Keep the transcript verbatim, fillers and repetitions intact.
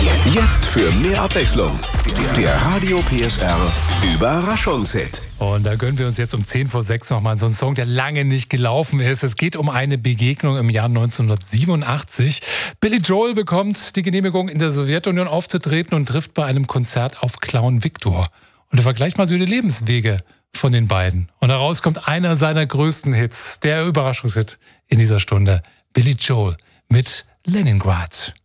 Jetzt für mehr Abwechslung. Der Radio P S R Überraschungshit. Und da gönnen wir uns jetzt um zehn vor sechs nochmal so einen Song, der lange nicht gelaufen ist. Es geht um eine Begegnung im Jahr neunzehnhundertsiebenundachtzig. Billy Joel bekommt die Genehmigung, in der Sowjetunion aufzutreten und trifft bei einem Konzert auf Clown Victor. Und er vergleicht mal so die Lebenswege von den beiden. Und daraus kommt einer seiner größten Hits, der Überraschungshit in dieser Stunde. Billy Joel mit Leningrad.